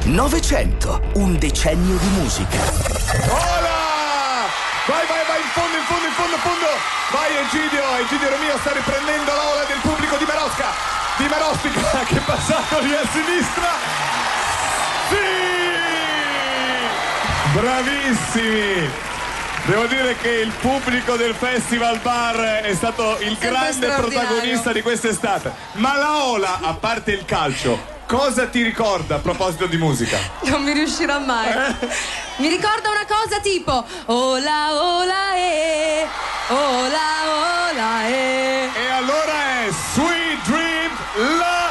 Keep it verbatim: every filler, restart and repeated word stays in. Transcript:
Novecento, un decennio di musica. Hola! Vai, vai, vai, in fondo, in fondo, in fondo, in fondo! Vai Egidio, Egidio Romeo sta riprendendo l'ola del pubblico di Marosca, di Marostica, che è passato lì a sinistra. Sì! Bravissimi! Devo dire che il pubblico del Festival Bar è stato il Sempre grande protagonista di quest'estate. Ma la ola, a parte il calcio, cosa ti ricorda a proposito di musica? Non mi riuscirò mai. Eh? Mi ricorda una cosa tipo ola ola e ola ola e. E allora è Sweet Dream Love!